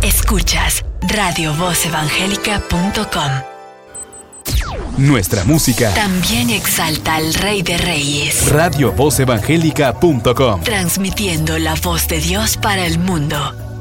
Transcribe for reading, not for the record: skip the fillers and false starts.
Escuchas radiovozevangelica.com. Nuestra música también exalta al Rey de Reyes. radiovozevangelica.com. Transmitiendo la voz de Dios para el mundo.